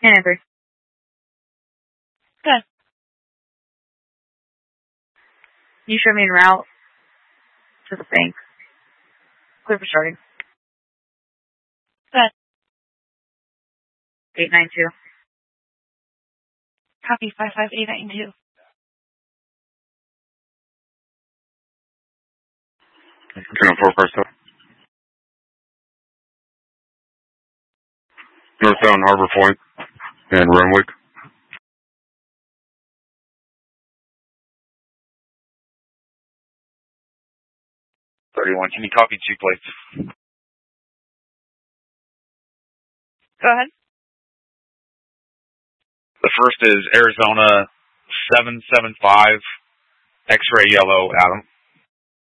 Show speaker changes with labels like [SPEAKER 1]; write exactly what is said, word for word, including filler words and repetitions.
[SPEAKER 1] And three.
[SPEAKER 2] Good.
[SPEAKER 1] You show me en route to the bank. Clear for starting.
[SPEAKER 2] Good.
[SPEAKER 1] eight nine two.
[SPEAKER 2] Copy five five eight nine two.
[SPEAKER 3] Turn four car stop. Northbound Harbor Point and Renwick.
[SPEAKER 4] thirty-one, can you copy two plates?
[SPEAKER 2] Go ahead.
[SPEAKER 4] The first is Arizona seven seven five X-ray yellow Adam.